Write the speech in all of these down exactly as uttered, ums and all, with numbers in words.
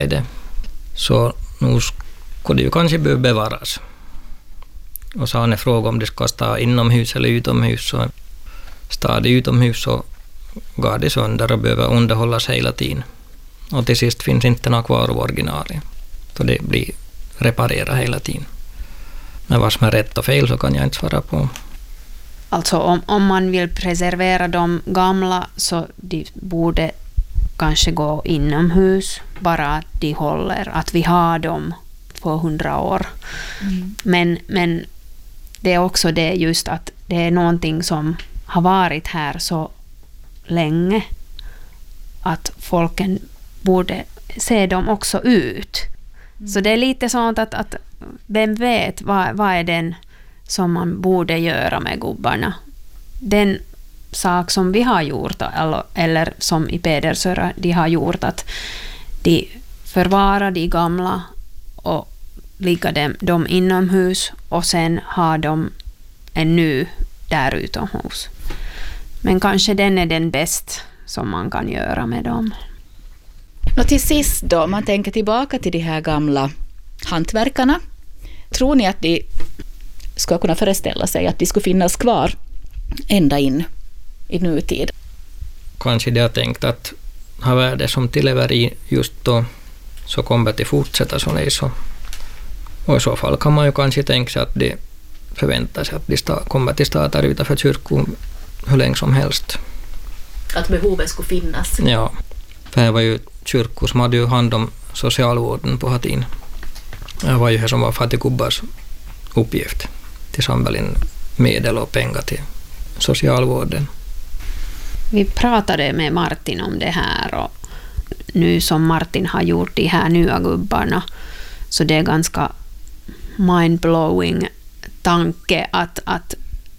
det. Så nu skulle det ju kanske behöva bevaras. Och så har ni frågat om det ska stå inomhus eller utomhus. Så står det utomhus så går det sönder och behöver underhållas hela tiden. Och till sist finns inte några kvar av originalet. Så det blir reparerat hela tiden. Men vad som är rätt och fel så kan jag inte svara på. Alltså om, om man vill preservera de gamla så de borde kanske gå inomhus. Bara att de håller, att vi har dem på hundra år. Mm. Men, men det är också det just att det är någonting som har varit här så länge att folken borde se dem också ut. Mm. Så det är lite sånt att, att vem vet vad, vad är den som man borde göra med gubbarna. Den sak som vi har gjort eller, eller som i Pedersöra de har gjort att de förvarar de gamla och ligger dem, dem inomhus och sen har de en ny där utomhus. Men kanske den är den bäst som man kan göra med dem. Och till sist då, man tänker tillbaka till de här gamla hantverkarna. Tror ni att de ska kunna föreställa sig att de skulle finnas kvar ända in i nutid? Kanske det har tänkt att ha värde som tilllever i just då så kommer det fortsätta så läsa. Och i så fall kan man ju kanske tänka sig att de förväntar sig att de sta- kommer till stater utanför kyrkon hur länge som helst. Att behovet skulle finnas? Ja, för det var ju kyrkor som hade ju hand om socialvården på hatin. Det var ju det som var fattiggubbars uppgift till samla in medel och pengar till socialvården. Vi pratade med Martin om det här och nu som Martin har gjort de här nya gubbarna så det är ganska mindblowing tanke att, att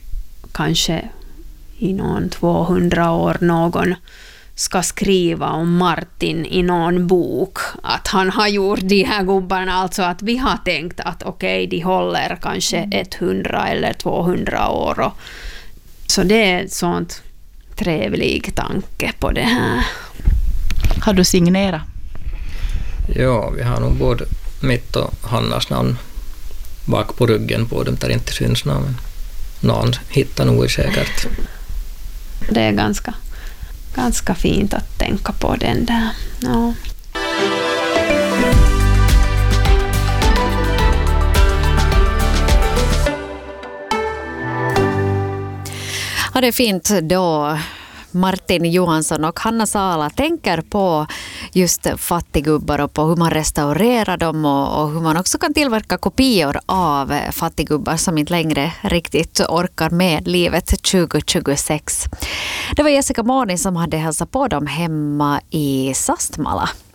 kanske i någon tvåhundra år någon ska skriva om Martin i någon bok att han har gjort de här gubbarna, alltså att vi har tänkt att okej, okay, de håller kanske hundra eller tvåhundra år och, så det är ett sånt trevlig tanke på det här. Har du signerat? Ja, vi har nog både mitt och Hannas namn bak på ryggen på dem där inte syns namn. Någon hittar nog säkert. Det är ganska, ganska fint att tänka på den där. Ja. Ja, det är fint då Martin Johansson och Hanna Sala tänker på just fattigubbar och på hur man restaurerar dem och, och hur man också kan tillverka kopior av fattigubbar som inte längre riktigt orkar med livet tjugo tjugosex. Det var Jessica Mårni som hade hälsat på dem hemma i Sastmala.